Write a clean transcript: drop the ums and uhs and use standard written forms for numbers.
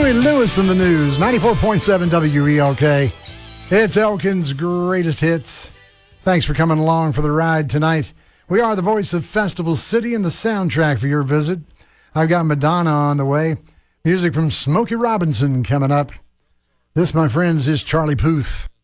Huey Lewis in the news, 94.7 WELK. It's Elkin's greatest hits. Thanks for coming along for the ride tonight. We are the voice of Festival City and the soundtrack for your visit. I've got Madonna on the way. Music from Smokey Robinson coming up. This, my friends, is Charlie Puth.